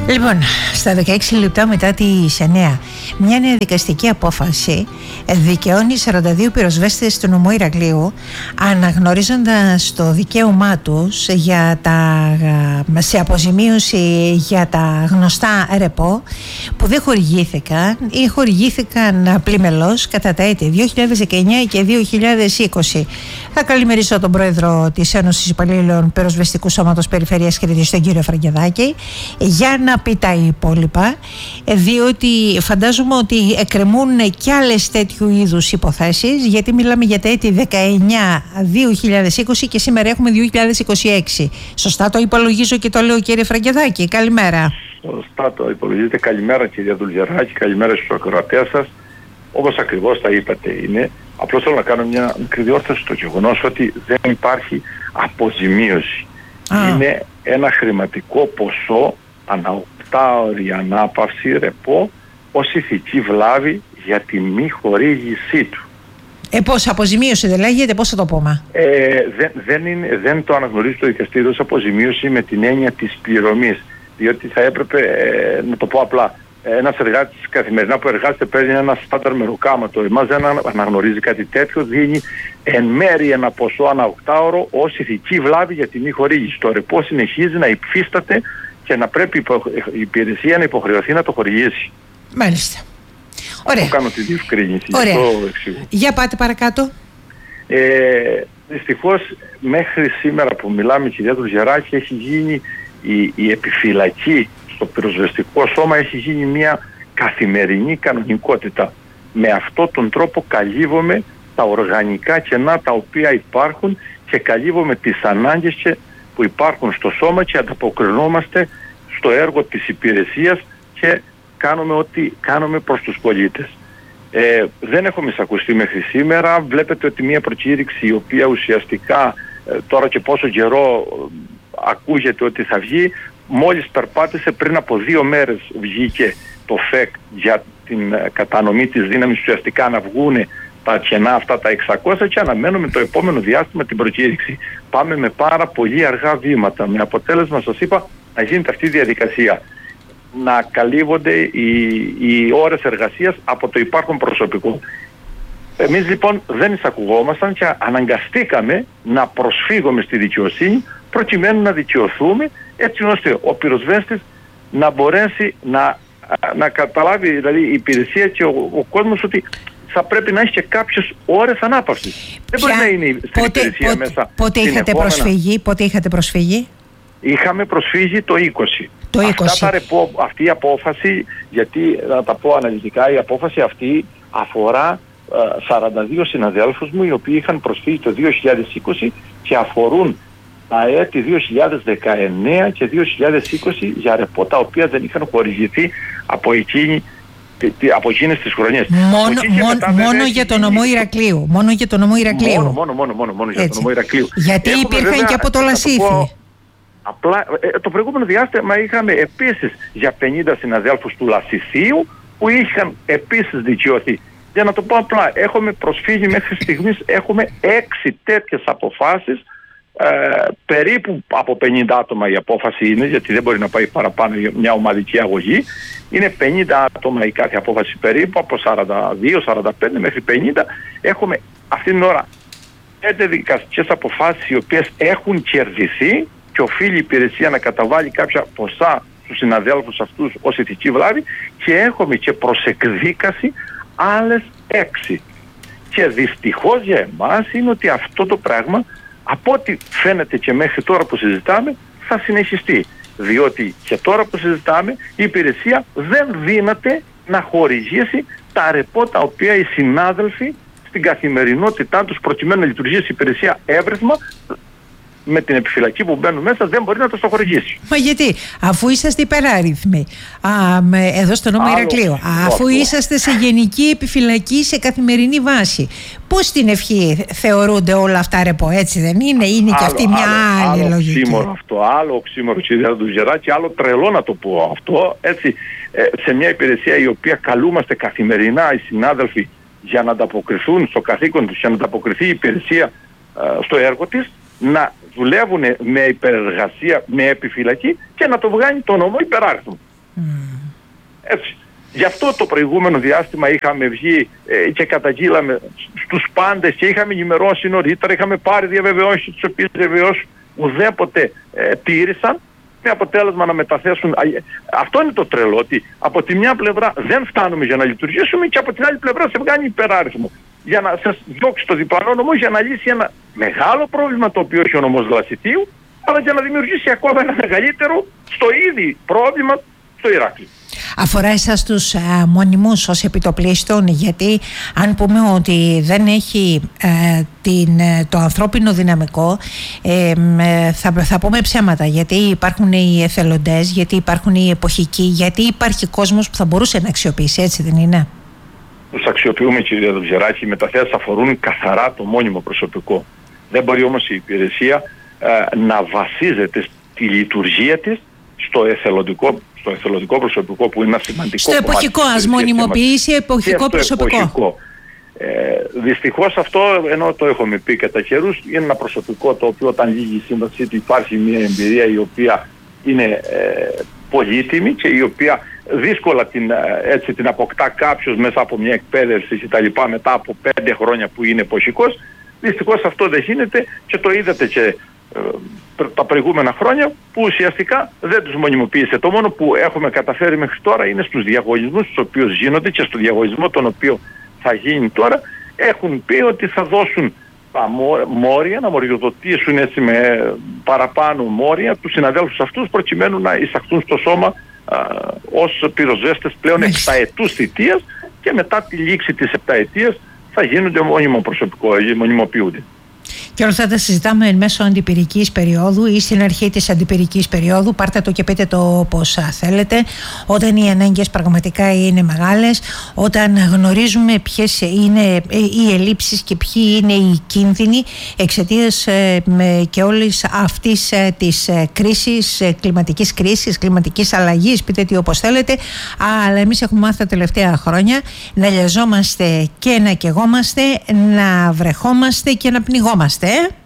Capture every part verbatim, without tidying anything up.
Λοιπόν, στα δεκαέξι λεπτά μετά τις εννιά, μια νέα δικαστική απόφαση δικαιώνει σαράντα δύο πυροσβέστες του νομού Ηρακλείου, αναγνωρίζοντας το δικαίωμά τους για τα, σε αποζημίωση για τα γνωστά ρεπό που δεν χορηγήθηκαν ή χορηγήθηκαν πλημελώς κατά τα έτη δύο χιλιάδες δεκαεννιά και δύο χιλιάδες είκοσι. Θα καλημερίσω τον πρόεδρο της Ένωσης Υπαλλήλων Πυροσβεστικού Σώματος Περιφερειάς Κρήτης, τον κύριο Φραγκεδάκη, για να πει τα υπόλοιπα, διότι φαντάζομαι ότι εκκρεμούν κι άλλες τέτοιου είδους υποθέσεις, γιατί μιλάμε για τα έτη δεκαεννιά δύο χιλιάδες είκοσι και σήμερα έχουμε δύο χιλιάδες είκοσι έξι. Σωστά το υπολογίζω και το λέω, κύριε Φραγκεδάκη? Καλημέρα. Σωστά το υπολογίζετε. Καλημέρα, κυρία Δουλγεράκη, καλημέρα στους ακροατές σας. Όπως ακριβώς τα είπατε είναι. Απλώς θέλω να κάνω μια μικρή διόρθωση στο γεγονός ότι δεν υπάρχει αποζημίωση. Α. Είναι ένα χρηματικό ποσό ανά οκτάωρη ανάπαυση ρεπό ως ηθική βλάβη για τη μη χορήγησή του. Ε, πώς αποζημίωση δεν λέγεται, πώς θα το πούμε? Ε, δεν, δεν, είναι, δεν το αναγνωρίζει το δικαστήριο ως αποζημίωση με την έννοια της πληρωμής. Διότι θα έπρεπε, ε, να το πω απλά, ένας εργάτης καθημερινά που εργάζεται παίρνει ένα στάνταρ μεροκάματο. Εμάς δεν αναγνωρίζει κάτι τέτοιο, δίνει εν μέρει ένα ποσό ανά οκτάωρο ως ηθική βλάβη για τη μη χορήγηση. Το ρεπό συνεχίζει να υφίσταται και να πρέπει η υπηρεσία να υποχρεωθεί να το χορηγήσει. Μάλιστα. Ωραία. Αυτό κάνω τη διευκρίνηση. Ωραία. Για πάτε παρακάτω. Ε, δυστυχώς μέχρι σήμερα που μιλάμε, κυρία Δουλγεράκη, έχει γίνει η, η επιφυλακή στο πυροσβεστικό σώμα, έχει γίνει μια καθημερινή κανονικότητα. Με αυτόν τον τρόπο καλύβουμε τα οργανικά κενά τα οποία υπάρχουν και καλύβουμε τις ανάγκες και που υπάρχουν στο σώμα και ανταποκρινόμαστε στο έργο της υπηρεσίας και κάνουμε ό,τι κάνουμε προς τους πολίτες. Ε, δεν έχω μισακουστεί μέχρι σήμερα. Βλέπετε ότι μια προκήρυξη η οποία ουσιαστικά ε, τώρα και πόσο καιρό ε, ακούγεται ότι θα βγει, μόλις περπάτησε πριν από δύο μέρες βγήκε το ΦΕΚ για την ε, κατανομή της δύναμης, ουσιαστικά να βγούνε τα κενά αυτά τα εξακόσια και αναμένουμε το επόμενο διάστημα την προκήρυξη. Πάμε με πάρα πολύ αργά βήματα, με αποτέλεσμα, σας είπα, να γίνεται αυτή η διαδικασία. Να καλύβονται οι, οι ώρες εργασίας από το υπάρχον προσωπικό. Εμείς λοιπόν δεν εισακουγόμασταν και αναγκαστήκαμε να προσφύγουμε στη δικαιοσύνη προκειμένου να δικαιωθούμε, έτσι ώστε ο πυροσβέστης να μπορέσει να, να καταλάβει, δηλαδή η υπηρεσία και ο, ο κόσμος, ότι θα πρέπει να έχει και κάποιες ώρες ανάπαυσης. Δεν μπορεί να είναι στην πότε, υπηρεσία πότε, μέσα. Πότε είχατε, προσφύγει, πότε είχατε προσφύγει? Είχαμε προσφύγει το είκοσι. Το είκοσι. Αυτά τα ρεπό, αυτή η απόφαση, γιατί να τα πω αναλυτικά, η απόφαση αυτή αφορά ε, σαράντα δύο συναδέλφους μου οι οποίοι είχαν προσφύγει το δύο χιλιάδες είκοσι και αφορούν τα έτη δύο χιλιάδες δεκαεννιά και δύο χιλιάδες είκοσι για ρεπό τα οποία δεν είχαν χορηγηθεί από εκείνη από εκείνες τις χρονιές. Μόνο, μόνο, μόνο για το νομό Ηρακλείου. Μόνο για το νομό Ηρακλείου. Μόνο, μόνο, μόνο, μόνο, μόνο για το νομό Ηρακλείου. Γιατί έχουμε, υπήρχαν βέβαια, και από το Λασίθι. Απλά ε, το προηγούμενο διάστημα είχαμε επίσης για πενήντα συναδέλφους του Λασιθίου που είχαν επίσης δικαιωθεί. Για να το πω απλά, έχουμε προσφύγει μέχρι στιγμής, έχουμε έξι τέτοιες αποφάσεις, ε, περίπου από πενήντα άτομα η απόφαση είναι, γιατί δεν μπορεί να πάει παραπάνω για μια ομαδική αγωγή. Είναι πενήντα άτομα η κάθε απόφαση περίπου, από σαράντα δύο σαράντα πέντε μέχρι πενήντα. Έχουμε αυτή την ώρα πέντε δικαστικές αποφάσεις οι οποίες έχουν κερδιθεί και οφείλει η υπηρεσία να καταβάλει κάποια ποσά στους συναδέλφους αυτούς ως ηθική βλάβη, και έχουμε και προς εκδίκαση άλλες έξι. Και δυστυχώς για εμάς είναι ότι αυτό το πράγμα, από ό,τι φαίνεται και μέχρι τώρα που συζητάμε, θα συνεχιστεί. Διότι και τώρα που συζητάμε η υπηρεσία δεν δύναται να χορηγήσει τα ρεπό τα οποία οι συνάδελφοι στην καθημερινότητά τους, προκειμένου να λειτουργήσει η υπηρεσία εύρυθμα, με την επιφυλακή που μπαίνουν μέσα, δεν μπορεί να το στοχωρηγήσει. Μα γιατί, αφού είσαστε υπεράριθμοι α, με, εδώ στο νόμο Ηρακλείου, αφού αυτό. είσαστε σε γενική επιφυλακή σε καθημερινή βάση, πώς στην ευχή θεωρούνται όλα αυτά ρεπό, έτσι δεν είναι? Είναι άλλο, και αυτή μια άλλο, άλλη άλλο λογική. Οξύμορο αυτό, άλλο οξύμορο, κυρία Δουλγεράκη, άλλο τρελό να το πω αυτό, έτσι, ε, σε μια υπηρεσία η οποία καλούμαστε καθημερινά οι συνάδελφοι για να ανταποκριθούν στο καθήκον τους, για να ανταποκριθεί η υπηρεσία ε, στο έργο της, να δουλεύουν με υπερεργασία, με επιφυλακή και να το βγάλει το νόμο υπεράριθμο. Mm. Έτσι. Γι' αυτό το προηγούμενο διάστημα είχαμε βγει ε, και καταγγείλαμε στους πάντες και είχαμε ενημερώσει νωρίτερα, είχαμε πάρει διαβεβαιώσεις τις οποίες διαβεβαιώσεις ουδέποτε ε, τήρησαν, με αποτέλεσμα να μεταθέσουν. Αυτό είναι το τρελό, ότι από τη μια πλευρά δεν φτάνουμε για να λειτουργήσουμε και από την άλλη πλευρά σε βγάνει υπεράριθμο για να σας διώξει το διπλανό νομό, για να λύσει ένα μεγάλο πρόβλημα το οποίο έχει ο νομός Γλασιτείου, αλλά για να δημιουργήσει ακόμα ένα μεγαλύτερο στο ήδη πρόβλημα στο Ηράκλειο. Αφορά εσάς τους ε, μονιμούς ως επιτοπλίστων, γιατί αν πούμε ότι δεν έχει ε, την, το ανθρώπινο δυναμικό, ε, ε, θα, θα πούμε ψέματα, γιατί υπάρχουν οι εθελοντές, γιατί υπάρχουν οι εποχικοί, γιατί υπάρχει κόσμος που θα μπορούσε να αξιοποιήσει, έτσι δεν είναι? Τους αξιοποιούμε, κυρία Δουτζεράκη, οι μεταθέσεις αφορούν καθαρά το μόνιμο προσωπικό. Δεν μπορεί όμως η υπηρεσία ε, να βασίζεται στη λειτουργία της στο εθελοντικό, στο εθελοντικό προσωπικό, που είναι ένα σημαντικό στο εποχικό, ας μονιμοποιήσει εποχικό προσωπικό. Εποχικό. Ε, δυστυχώς αυτό, ενώ το έχουμε πει κατά καιρούς, είναι ένα προσωπικό το οποίο όταν λύγει η σύμβασή του υπάρχει μια εμπειρία η οποία είναι ε, πολύτιμη και η οποία δύσκολα την, έτσι, την αποκτά κάποιος μέσα από μια εκπαίδευση και τα λοιπά μετά από πέντε χρόνια που είναι εποχικός. Δυστυχώς αυτό δεν γίνεται και το είδατε και ε, τα προηγούμενα χρόνια που ουσιαστικά δεν τους μονιμοποίησε. Το μόνο που έχουμε καταφέρει μέχρι τώρα είναι στους διαγωνισμούς τους οποίους γίνονται και στο διαγωνισμό τον οποίο θα γίνει τώρα, έχουν πει ότι θα δώσουν τα μόρια, να μοριοδοτήσουν έτσι με παραπάνω μόρια τους συναδέλφους αυτούς προκειμένου να εισαχθούν στο σώμα α, ως πυροσβέστες πλέον επταετούς θητείας, και μετά τη λήξη της επταετίας θα γίνονται μόνιμο προσωπικό, μονιμοποιούνται. Και όλα αυτά τα συζητάμε εν μέσω αντιπυρικής περίοδου ή στην αρχή της αντιπυρικής περίοδου. Πάρτε το και πείτε το όπως θέλετε. Όταν οι ανάγκες πραγματικά είναι μεγάλες, όταν γνωρίζουμε ποιες είναι οι ελλείψεις και ποιοι είναι οι κίνδυνοι εξαιτίας και όλης αυτής της κρίσης, κλιματικής κρίσης, κλιματικής αλλαγής, πείτε τι όπως θέλετε. Αλλά εμείς έχουμε μάθει τα τελευταία χρόνια να λιαζόμαστε και να καιγόμαστε, να βρεχόμαστε και να πνιγόμαστε.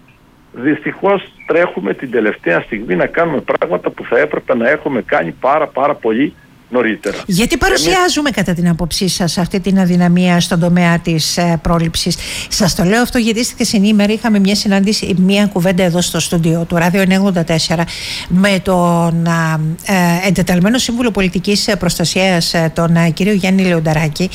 Δυστυχώς τρέχουμε την τελευταία στιγμή να κάνουμε πράγματα που θα έπρεπε να έχουμε κάνει πάρα πάρα πολύ νωρίτερα. Γιατί παρουσιάζουμε Εμείς... κατά την άποψή σας αυτή την αδυναμία στον τομέα της ε, πρόληψης? Σας το λέω αυτό γιατί στη χθεσινή ημέρα είχαμε μια συνάντηση, μια κουβέντα εδώ στο στούντιο του Ράδιο ενενήντα τέσσερα με τον ε, εντεταλμένο σύμβουλο πολιτικής προστασίας, ε, τον ε, κύριο Γιάννη Λεονταράκη.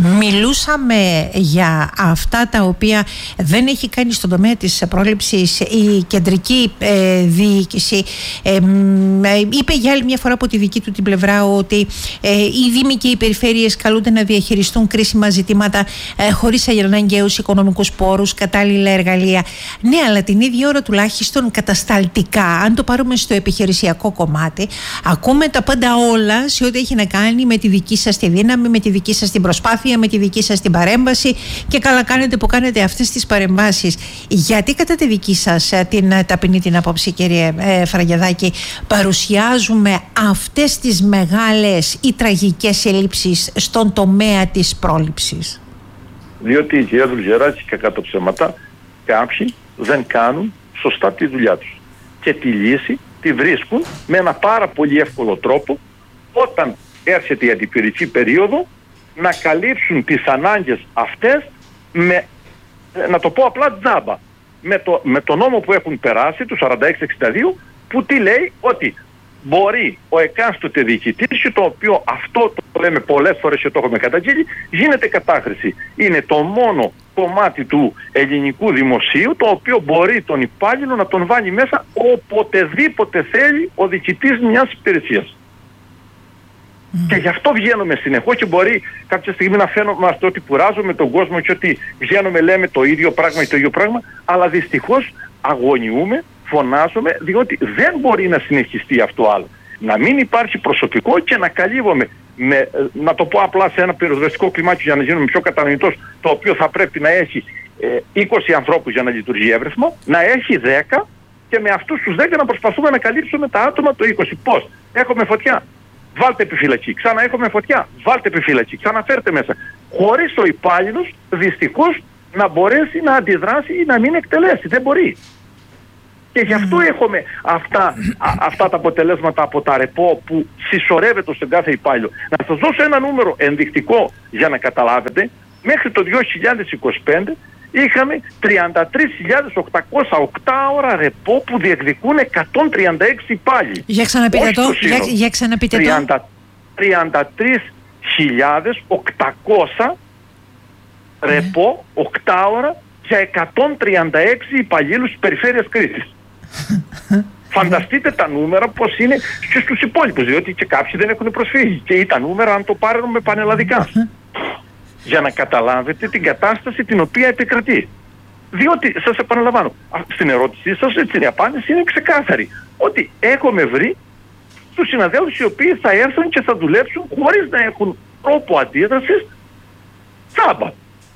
Μιλούσαμε για αυτά τα οποία δεν έχει κάνει στον τομέα της πρόληψης η κεντρική ε, διοίκηση. Ε, ε, είπε για άλλη μια φορά από τη δική του την πλευρά ότι Ε, οι δήμοι και οι περιφέρειες καλούνται να διαχειριστούν κρίσιμα ζητήματα ε, χωρίς αναγκαίους οικονομικούς πόρους, κατάλληλα εργαλεία. Ναι, αλλά την ίδια ώρα τουλάχιστον κατασταλτικά, αν το πάρουμε στο επιχειρησιακό κομμάτι, ακούμε τα πάντα όλα σε ό,τι έχει να κάνει με τη δική σας τη δύναμη, με τη δική σας την προσπάθεια, με τη δική σας την παρέμβαση, και καλά κάνετε που κάνετε αυτές τις παρεμβάσεις. Γιατί κατά τη δική σας την ταπεινή την άποψη, κύριε ε, Φραγκεδάκη, παρουσιάζουμε αυτές τις μεγάλες ή τραγικές ελλείψεις στον τομέα της πρόληψης? Διότι η κυρία Δουτζεράκη, κακά το ψέματα, κάποιοι δεν κάνουν σωστά τη δουλειά τους και τη λύση τη βρίσκουν με ένα πάρα πολύ εύκολο τρόπο όταν έρχεται η αντιπυρική περίοδο να καλύψουν τις ανάγκες αυτές με, να το πω απλά, τζάμπα, με το, με το νόμο που έχουν περάσει του σαράντα έξι εξήντα δύο, που τι λέει? Ότι μπορεί ο εκάστοτε διοικητής, το οποίο αυτό το λέμε πολλές φορές και το έχουμε καταγγείλει, γίνεται κατάχρηση. Είναι το μόνο κομμάτι του ελληνικού δημοσίου το οποίο μπορεί τον υπάλληλο να τον βάλει μέσα οποτεδήποτε θέλει ο διοικητής μιας υπηρεσίας. Mm. Και γι' αυτό βγαίνουμε συνεχώς και μπορεί κάποια στιγμή να φαίνομαστε ότι κουράζουμε τον κόσμο και ότι βγαίνουμε λέμε το ίδιο πράγμα ή το ίδιο πράγμα, αλλά δυστυχώς αγωνιούμε, φωνάζουμε, διότι δεν μπορεί να συνεχιστεί αυτό άλλο. Να μην υπάρχει προσωπικό και να καλύβουμε, με, να το πω απλά, σε ένα πυροσβεστικό κλιμάκιο για να γίνουμε πιο κατανοητός, το οποίο θα πρέπει να έχει ε, είκοσι ανθρώπους για να λειτουργεί εύρυθμο, να έχει δέκα και με αυτούς τους δέκα να προσπαθούμε να καλύψουμε τα άτομα το είκοσι. Πώς? Έχουμε φωτιά, βάλτε επιφυλακή. Ξανά έχουμε φωτιά, βάλτε επιφυλακή. Ξαναφέρτε μέσα. Χωρίς ο υπάλληλος δυστυχώς να μπορέσει να αντιδράσει ή να μην εκτελέσει. Δεν μπορεί. Και γι' αυτό έχουμε αυτά, α, αυτά τα αποτελέσματα από τα ρεπό που συσσωρεύεται στον κάθε υπάλληλο. Να σας δώσω ένα νούμερο ενδεικτικό για να καταλάβετε. Μέχρι το δύο χιλιάδες είκοσι πέντε είχαμε τριάντα τρεις χιλιάδες οκτακόσια οκτώ ώρα ρεπό που διεκδικούν εκατόν τριάντα έξι υπάλληλοι. Για ξαναπείτε το. Για, για ξαναπείτε το. τριάντα τρεις χιλιάδες οκτακόσια ρεπό οκτώ ώρα για εκατόν τριάντα έξι υπαλλήλους της Περιφέρειας Κρήτης. Φανταστείτε τα νούμερα πώς είναι και στους υπόλοιπους, διότι και κάποιοι δεν έχουν προσφύγει και ή τα νούμερα αν το πάρουμε πανελλαδικά. Για να καταλάβετε την κατάσταση την οποία επικρατεί. Διότι, σας επαναλαμβάνω, στην ερώτησή σας έτσι, η απάντηση είναι ξεκάθαρη. Ότι έχουμε βρει τους συναδέλφους οι οποίοι θα έρθουν και θα δουλέψουν χωρίς να έχουν τρόπο αντίδρασης τσάμπα.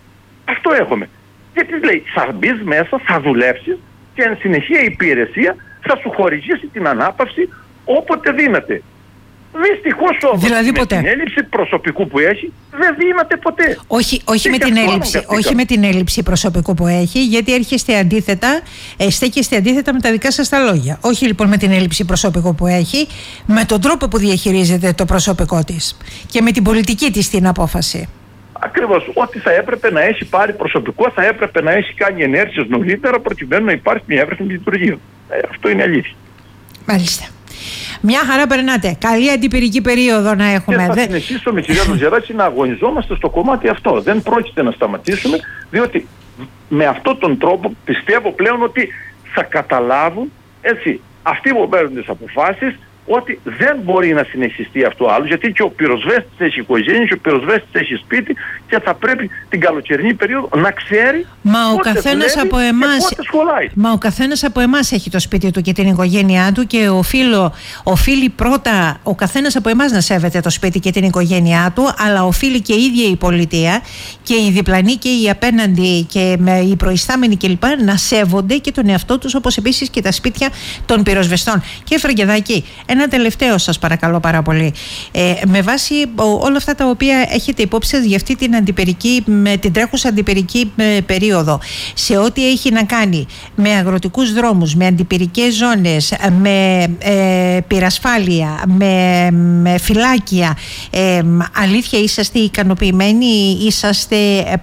Αυτό έχουμε. Γιατί λέει, θα μπεις μέσα, θα δουλέψεις και εν συνεχεία η υπηρεσία θα σου χορηγήσει την ανάπαυση όποτε δύναται. Δυστυχώς όμως δηλαδή με ποτέ. την έλλειψη προσωπικού που έχει δεν δύναται ποτέ. Όχι, όχι, με την, έλλειψη, όχι με την έλλειψη προσωπικού που έχει, γιατί έρχεστε αντίθετα, ε, στέκεστε αντίθετα με τα δικά σας τα λόγια. Όχι λοιπόν με την έλλειψη προσωπικού που έχει, με τον τρόπο που διαχειρίζεται το προσωπικό της και με την πολιτική της την απόφαση. Ακριβώς. Ό,τι θα έπρεπε να έχει πάρει προσωπικό θα έπρεπε να έχει κάνει ενέργειες νωρίτερα προκειμένου να υπάρχει μια εύρυθμη λειτουργία. Ε, αυτό είναι αλήθεια. Μάλιστα. Μια χαρά περνάτε. Καλή αντιπυρική περίοδο να έχουμε. Και θα Δεν... συνεχίσουμε, κυρία Λοζεράκη, να αγωνιζόμαστε στο κομμάτι αυτό. Δεν πρόκειται να σταματήσουμε, διότι με αυτόν τον τρόπο πιστεύω πλέον ότι θα καταλάβουν έτσι, αυτοί που παίρνουν τις αποφάσεις ότι δεν μπορεί να συνεχιστεί αυτό άλλο, γιατί και ο πυροσβέστης έχει οικογένεια και ο πυροσβέστης έχει σπίτι και θα πρέπει την καλοκαιρινή περίοδο να ξέρει Μα ο καθένας από εμάς, μα ο καθένας από εμάς έχει το σπίτι του και την οικογένειά του και οφείλω, οφείλει πρώτα ο καθένας από εμάς να σέβεται το σπίτι και την οικογένειά του, αλλά οφείλει και η ίδια η πολιτεία και οι διπλανοί και οι απέναντι και οι προϊστάμενοι κλπ. Να σέβονται και τον εαυτό τους, όπως επίσης και τα σπίτια των πυροσβεστών. Κύριε Φραγκεδάκη, ένα τελευταίο σας παρακαλώ πάρα πολύ. Ε, με βάση όλα αυτά τα οποία έχετε υπόψη σας για αυτή την, αντιπυρική, με την τρέχουσα αντιπυρική περίοδο, σε ό,τι έχει να κάνει με αγροτικούς δρόμους, με αντιπυρικές ζώνες, με ε, πυρασφάλεια, με, με φυλάκια, ε, αλήθεια είσαστε ικανοποιημένοι, είσαστε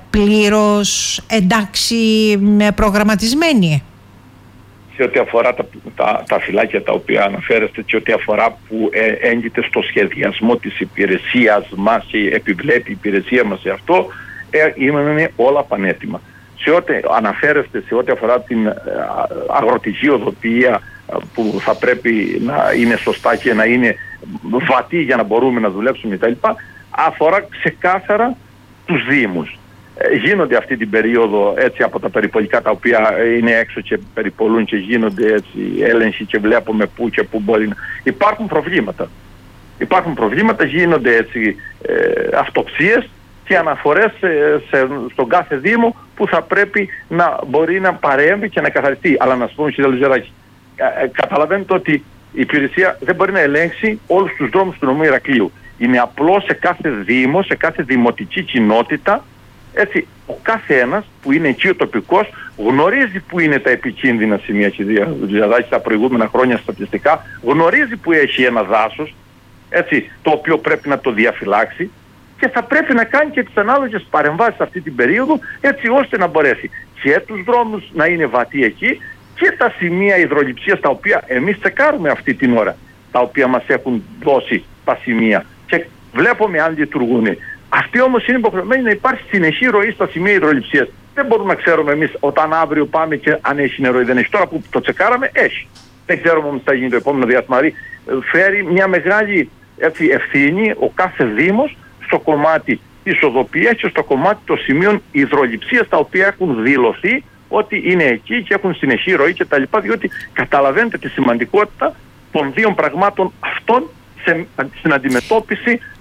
πλήρως εντάξει προγραμματισμένοι? Σε ό,τι αφορά τα, τα, τα φυλάκια τα οποία αναφέρεστε και ό,τι αφορά που ε, έγκυται στο σχεδιασμό της υπηρεσίας μας και επιβλέπει η υπηρεσία μας σε αυτό, ε, είναι όλα πανέτοιμα. Σε ό,τι αναφέρεστε σε ό,τι αφορά την ε, αγροτική οδοποιία ε, που θα πρέπει να είναι σωστά και να είναι βατή για να μπορούμε να δουλέψουμε κτλ., αφορά ξεκάθαρα τους Δήμους. Γίνονται αυτή την περίοδο έτσι από τα περιπολικά τα οποία είναι έξω και περιπολούν και γίνονται έτσι έλεγχοι και βλέπουμε πού και πού μπορεί να... Υπάρχουν προβλήματα. Υπάρχουν προβλήματα, γίνονται έτσι ε, αυτοψίες και αναφορές σε, σε, στον κάθε Δήμο που θα πρέπει να μπορεί να παρέμβει και να καθαριστεί. Αλλά να σου πούμε, κύριε Λοζεράκη, ε, ε, καταλαβαίνετε ότι η υπηρεσία δεν μπορεί να ελέγξει όλους τους δρόμους του νομού Ηρακλείου. Είναι απλώς σε κάθε Δήμο, σε κάθε δημοτική κοινότητα. Έτσι, ο κάθε ένας που είναι εκεί ο τοπικός γνωρίζει που είναι τα επικίνδυνα σημεία, κυρία Λοζεράκη, τα προηγούμενα χρόνια στατιστικά, γνωρίζει που έχει ένα δάσος, έτσι, το οποίο πρέπει να το διαφυλάξει και θα πρέπει να κάνει και τις ανάλογες παρεμβάσεις αυτή την περίοδο, έτσι ώστε να μπορέσει και τους δρόμους να είναι βατοί εκεί και τα σημεία υδρολειψίας τα οποία εμείς τσεκάρουμε αυτή την ώρα, τα οποία μας έχουν δώσει τα σημεία και βλέπουμε αν λειτουργούν. Αυτοί όμως είναι υποχρεωμένοι να υπάρχει συνεχή ροή στα σημεία υδρολειψίας. Δεν μπορούμε να ξέρουμε εμείς όταν αύριο πάμε και αν έχει νερό ή δεν έχει. Τώρα που το τσεκάραμε, έχει. Δεν ξέρουμε όμως τι θα γίνει το επόμενο διάστημα. Φέρει μια μεγάλη έτσι, ευθύνη ο κάθε Δήμος στο κομμάτι της οδοποιίας και στο κομμάτι των σημείων υδρολειψίας τα οποία έχουν δηλωθεί ότι είναι εκεί και έχουν συνεχή ροή κτλ. Διότι καταλαβαίνετε τη σημαντικότητα των δύο πραγμάτων αυτών σε, στην αντιμετώπιση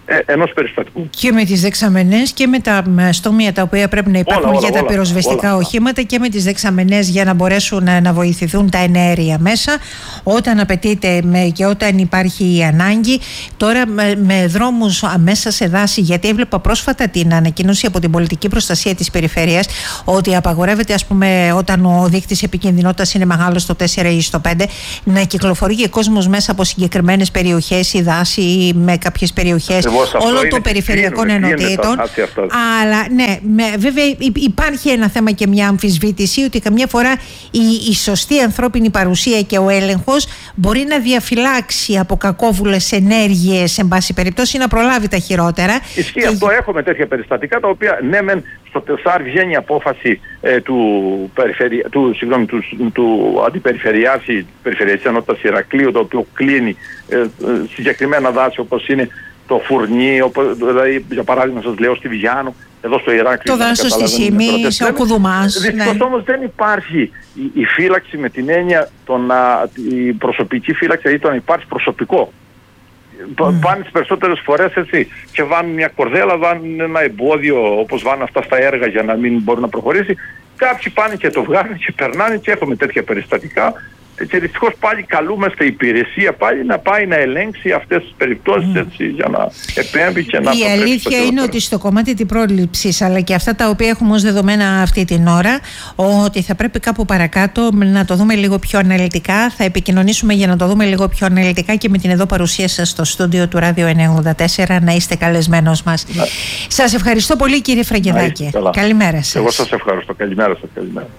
ε, ενός περιστατικού. Και με τις δεξαμενές και με τα στόμια τα οποία πρέπει να υπάρχουν όλα, όλα, για τα πυροσβεστικά όλα, οχήματα και με τις δεξαμενές για να μπορέσουν να, να βοηθηθούν τα εναέρια μέσα όταν απαιτείται με, και όταν υπάρχει η ανάγκη. Τώρα με, με δρόμους μέσα σε δάση, γιατί έβλεπα πρόσφατα την ανακοίνωση από την πολιτική προστασία της περιφέρειας ότι απαγορεύεται, ας πούμε, όταν ο δείκτης επικινδυνότητας είναι μεγάλος στο τέσσερα ή στο πέντε, να κυκλοφορεί και κόσμος μέσα από συγκεκριμένες περιοχές ή δάση ή με κάποιες περιοχές όλων των περιφερειακών ενωτήτων. Αλλά ναι, με, βέβαια υπάρχει ένα θέμα και μια αμφισβήτηση ότι καμιά φορά η, η σωστή ανθρώπινη παρουσία και ο έλεγχος μπορεί να διαφυλάξει από κακόβουλες ενέργειες, εν πάση περιπτώσει, να προλάβει τα χειρότερα. Ισχύει και... αυτό, έχουμε τέτοια περιστατικά τα οποία ναι μεν στο Τεσάρ βγαίνει απόφαση ε, του, περιφερει... του, συγγνώμη, του, του αντιπεριφερειάρχη Περιφερειακής Ενότητας Ηρακλείου, το οποίο κλείνει ε, ε, συγκεκριμένα δάση όπως είναι το Φουρνί, όπως, δηλαδή για παράδειγμα σας λέω στη Βιάνου, εδώ στο Ηράκλειο. Το δάσος στη Σίμη, ο Κουδουμάς. Δυστυχώς ναι. Όμως δεν υπάρχει η, η φύλαξη με την έννοια, τον, α, η προσωπική φύλαξη, δηλαδή το να υπάρχει προσωπικό. Mm. Πάνε τις περισσότερες φορές έτσι και βάνουν μια κορδέλα, βάνουν ένα εμπόδιο όπως βάνουν αυτά στα έργα για να μην μπορεί να προχωρήσει. Κάποιοι πάνε και το βγάζουν και περνάνε και έχουμε τέτοια περιστατικά. Και δυστυχώς πάλι καλούμαστε η υπηρεσία πάλι να πάει να ελέγξει αυτές τις περιπτώσεις mm. έτσι, για να επέμβει και να... Η αλήθεια είναι ότι στο κομμάτι της πρόληψης, αλλά και αυτά τα οποία έχουμε ως δεδομένα αυτή την ώρα, ότι θα πρέπει κάπου παρακάτω να το δούμε λίγο πιο αναλυτικά. Θα επικοινωνήσουμε για να το δούμε λίγο πιο αναλυτικά και με την εδώ παρουσία σας στο στούντιο του Ράδιο ενενήντα τέσσερα, να είστε καλεσμένος μας. Ναι. Σας ευχαριστώ πολύ, κύριε Φραγκεδάκη. Καλημέρα σας. Εγώ σας ευχαριστώ. Καλημέρα σας. Καλημέρα.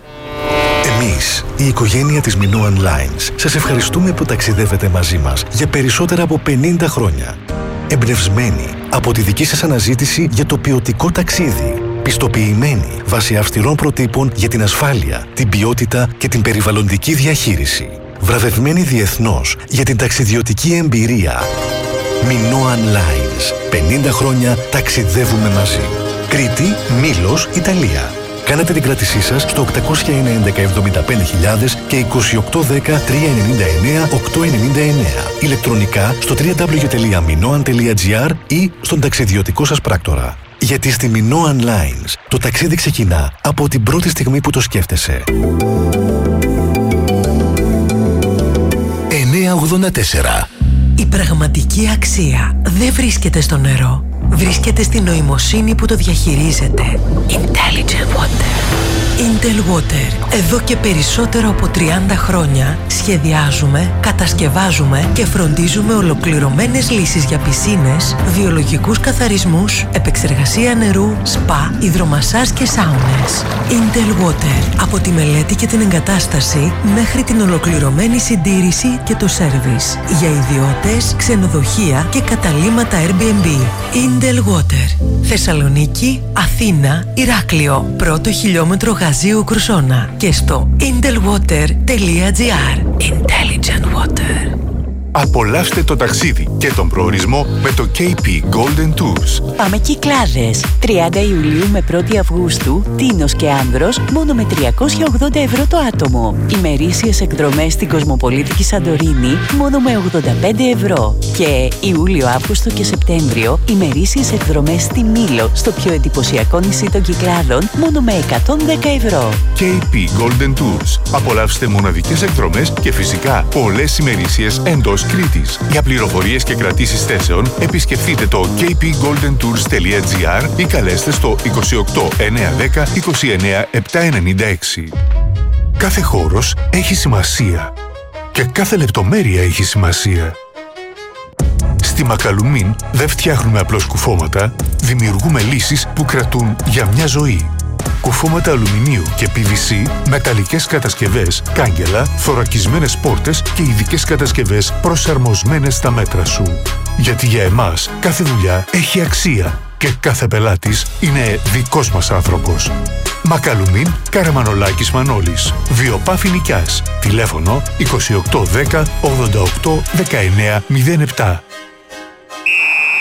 Εμείς, η οικογένεια της Minoan Lines, σας ευχαριστούμε που ταξιδεύετε μαζί μας για περισσότερα από πενήντα χρόνια. Εμπνευσμένοι από τη δική σας αναζήτηση για το ποιοτικό ταξίδι. Πιστοποιημένοι βάσει αυστηρών προτύπων για την ασφάλεια, την ποιότητα και την περιβαλλοντική διαχείριση. Βραβευμένοι διεθνώς για την ταξιδιωτική εμπειρία. Minoan Lines. πενήντα χρόνια ταξιδεύουμε μαζί. Κρήτη, Μήλος, Ιταλία. Κάνετε την κράτησή σας στο οκτακόσια ένα έντεκα εβδομήντα πέντε χιλιάδες και είκοσι οκτώ δέκα τριακόσια ενενήντα εννέα οκτακόσια ενενήντα εννέα. Ηλεκτρονικά στο double-u double-u double-u τελεία minoan τελεία gr ή στον ταξιδιωτικό σας πράκτορα. Γιατί στη Minoan Lines το ταξίδι ξεκινά από την πρώτη στιγμή που το σκέφτεσαι. εννιακόσια ογδόντα τέσσερα. Η πραγματική αξία δεν βρίσκεται στο νερό. Βρίσκεται στη νοημοσύνη που το διαχειρίζεται. Intelligent Water. Intel Water. Εδώ και περισσότερο από τριάντα χρόνια σχεδιάζουμε, κατασκευάζουμε και φροντίζουμε ολοκληρωμένες λύσεις για πισίνες, βιολογικούς καθαρισμούς, επεξεργασία νερού, σπα, υδρομασάζ και σάουνες. Intel Water. Από τη μελέτη και την εγκατάσταση μέχρι την ολοκληρωμένη συντήρηση και το σέρβις. Για ιδιώτες, ξενοδοχεία και καταλύματα Airbnb. Intel Water. Θεσσαλονίκη, Αθήνα, Ηράκλειο. Πρώτο χιλιόμετρο Γαζίου Κρουσόνα. Και στο intelwater τελεία gr. Intelligent Water. Απολαύστε το ταξίδι και τον προορισμό με το κέι πι Golden Tours. Πάμε Κυκλάδες. τριάντα Ιουλίου με πρώτη Αυγούστου, Τίνος και Άνδρος, μόνο με τριακόσια ογδόντα ευρώ το άτομο. Ημερήσιες εκδρομές στην Κοσμοπολίτικη Σαντορίνη, μόνο με ογδόντα πέντε ευρώ. Και Ιούλιο, Αύγουστο και Σεπτέμβριο, ημερήσιες εκδρομές στη Μήλο, στο πιο εντυπωσιακό νησί των Κυκλάδων, μόνο με εκατόν δέκα ευρώ. κέι πι Golden Tours. Απολαύστε μοναδικές εκδρομές και φυσικά πολλές ημερήσιες εντός Κρήτης. Για πληροφορίες και κρατήσεις θέσεων, επισκεφτείτε το κέι πι golden tours τελεία gr ή καλέστε στο είκοσι οκτώ εννιακόσια δέκα είκοσι εννέα επτακόσια ενενήντα έξι. Κάθε χώρος έχει σημασία και κάθε λεπτομέρεια έχει σημασία. Στη Μακαλουμίν δεν φτιάχνουμε απλώς κουφώματα, δημιουργούμε λύσεις που κρατούν για μια ζωή. Κουφώματα αλουμινίου και πι βι σι, μεταλλικές κατασκευές, κάγκελα, θωρακισμένες πόρτες και ειδικές κατασκευές προσαρμοσμένες στα μέτρα σου. Γιατί για εμάς κάθε δουλειά έχει αξία και κάθε πελάτης είναι δικός μας άνθρωπος. Μακαλουμίν, Καραμανολάκης Μανώλης. Βιοπάφη Νικιάς. Τηλέφωνο είκοσι οκτώ δέκα ογδόντα οκτώ δεκαεννέα μηδέν επτά.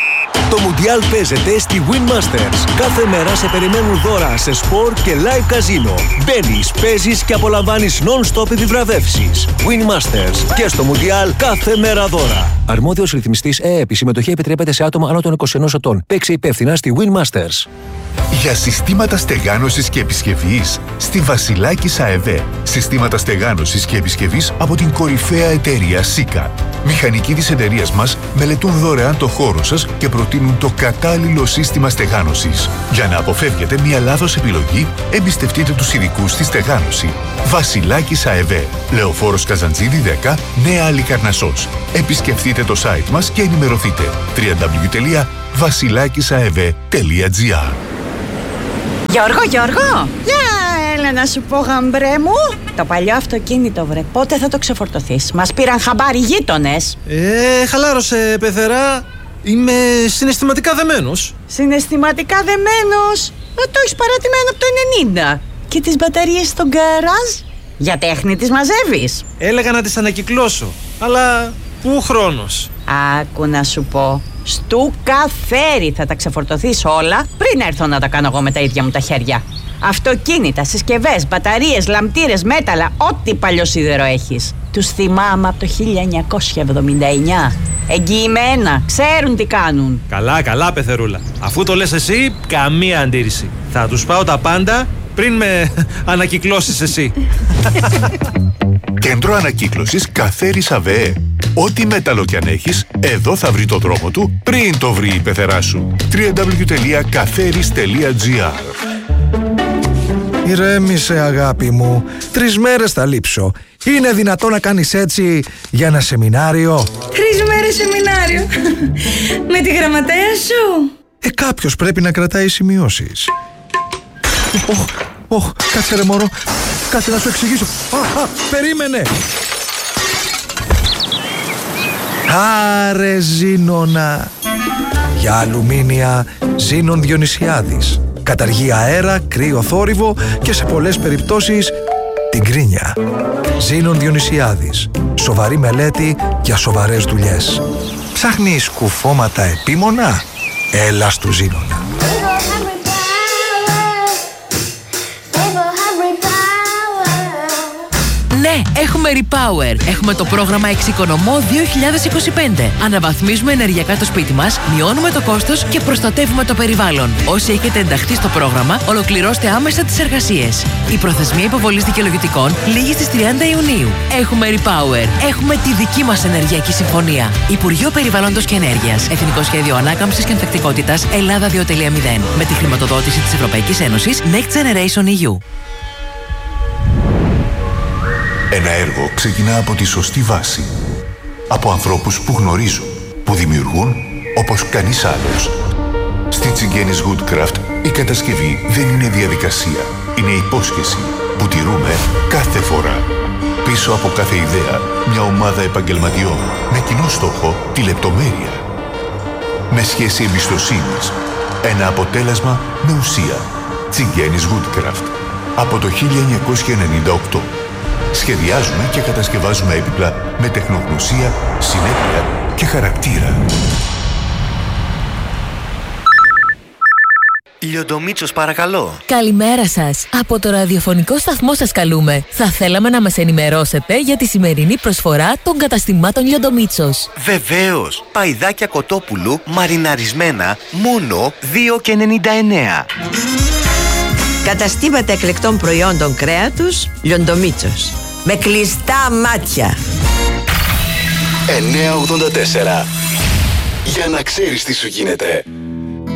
Το Μουντιάλ παίζεται στη Win Masters. Κάθε μέρα σε περιμένουν δώρα σε σπορ και live καζίνο. Μπαίνεις, παίζεις και απολαμβάνεις non-stop επιβραβεύσεις. Win Masters. Και στο Μουντιάλ κάθε μέρα δώρα. Αρμόδιος ρυθμιστής ΕΕΠ. Η συμμετοχή επιτρέπεται σε άτομα άνω των είκοσι ενός ετών. Παίξε υπεύθυνα στη Win Masters. Για συστήματα στεγάνωσης και επισκευής στη Βασιλάκης ΑΕΒ. Συστήματα στεγάνωσης και επισκευής από την κορυφαία εταιρεία Σίκα. Μηχανικοί της εταιρείας μας μελετούν δωρεάν το χώρο σας και προτείνουν το κατάλληλο σύστημα στεγάνωσης. Για να αποφεύγετε μια λάθος επιλογή, εμπιστευτείτε τους ειδικούς στη στεγάνωση. Βασιλάκης ΑΕΒ. Λεωφόρος Καζαντζίδη δέκα, Νέα Αλικαρνασσός. Επισκεφτείτε το site μας και ενημερωθείτε. double-u double-u double-u τελεία βασιλάκισαεβ τελεία τζι άρ. Γιώργο, Γιώργο! Για έλα να σου πω, γαμπρέ μου. Το παλιό αυτοκίνητο, βρε, πότε θα το ξεφορτωθείς? Μας πήραν χαμπάρι γείτονες. Ε, χαλάρωσε, πεθερά. Είμαι συναισθηματικά δεμένος. Συναισθηματικά δεμένος? Ε, το έχεις παρατημένο από το ενενήντα. Και τις μπαταρίες στο γκαράζ? Για τέχνη τις μαζεύεις? Έλεγα να τις ανακυκλώσω, αλλά πού χρόνος? Άκου να σου πω. Στου καφέρι θα τα ξεφορτωθείς όλα πριν έρθω να τα κάνω εγώ με τα ίδια μου τα χέρια. Αυτοκίνητα, συσκευές, μπαταρίες, λαμπτήρες, μέταλλα, ό,τι παλιό σίδερο έχεις. Τους θυμάμαι από το χίλια εννιακόσια εβδομήντα εννιά. Εγγυημένα, ξέρουν τι κάνουν. Καλά, καλά, πεθερούλα. Αφού το λες εσύ, καμία αντίρρηση. Θα τους πάω τα πάντα πριν με ανακυκλώσεις εσύ. Κέντρο Ανακύκλωσης Καφέρης ΑΒΕ. Ό,τι μέταλλο κι αν έχεις, εδώ θα βρει το δρόμο του πριν το βρει η πεθερά σου. double-u double-u double-u τελεία καφέρης τελεία τζι άρ. Ηρέμησε, αγάπη μου. Τρεις μέρες θα λείψω. Είναι δυνατό να κάνεις έτσι για ένα σεμινάριο? Τρεις μέρες σεμινάριο? Με τη γραμματέα σου? Ε, κάποιος πρέπει να κρατάει σημειώσεις. Ωχ, ωχ, κάτσε ρε μωρό. Κάτσε να σου εξηγήσω. Α, α, περίμενε. Άρε Ζήνονα. Για αλουμίνια Ζήνων Διονυσιάδης. Καταργεί αέρα, κρύο θόρυβο και σε πολλές περιπτώσεις την κρίνια. Ζήνων Διονυσιάδης. Σοβαρή μελέτη για σοβαρές δουλειές. Ψάχνεις κουφώματα επίμονα? Έλα στου Ζήνονα. Ναι, έχουμε Repower. Έχουμε το πρόγραμμα Εξοικονομώ δύο χιλιάδες είκοσι πέντε. Αναβαθμίζουμε ενεργειακά το σπίτι μας, μειώνουμε το κόστος και προστατεύουμε το περιβάλλον. Όσοι έχετε ενταχθεί στο πρόγραμμα, ολοκληρώστε άμεσα τις εργασίες. Η προθεσμία υποβολής δικαιολογητικών λήγει στις τριάντα Ιουνίου. Έχουμε Repower. Έχουμε τη δική μας ενεργειακή συμφωνία. Υπουργείο Περιβάλλοντος και Ενέργειας. Εθνικό Σχέδιο Ανάκαμψης και Ανθεκτικότητας Ελλάδα δύο κόμμα μηδέν. Με τη χρηματοδότηση της Ευρωπαϊκής Ένωσης Next Generation ι γιου. Ένα έργο ξεκινά από τη σωστή βάση. Από ανθρώπους που γνωρίζουν, που δημιουργούν όπως κανείς άλλος. Στη Τσιγκένης Woodcraft η κατασκευή δεν είναι διαδικασία. Είναι υπόσχεση που τηρούμε κάθε φορά. Πίσω από κάθε ιδέα, μια ομάδα επαγγελματιών με κοινό στόχο τη λεπτομέρεια. Με σχέση εμπιστοσύνης. Ένα αποτέλεσμα με ουσία. Τσιγκένης Woodcraft. Από το χίλια εννιακόσια ενενήντα οκτώ. Σχεδιάζουμε και κατασκευάζουμε έπιπλα με τεχνογνωσία, συνέπεια και χαρακτήρα. Λιοντομίτσος, παρακαλώ. Καλημέρα σας. Από το ραδιοφωνικό σταθμό σας καλούμε. Θα θέλαμε να μας ενημερώσετε για τη σημερινή προσφορά των καταστημάτων Λιοντομίτσος. Βεβαίως. Παϊδάκια κοτόπουλου μαριναρισμένα μόνο δύο και ενενήντα εννέα. Καταστήματα εκλεκτών προϊόντων κρέατος Λιοντομίτσος. Με κλειστά μάτια. εννιακόσια ογδόντα τέσσερα. Για να ξέρεις τι σου γίνεται.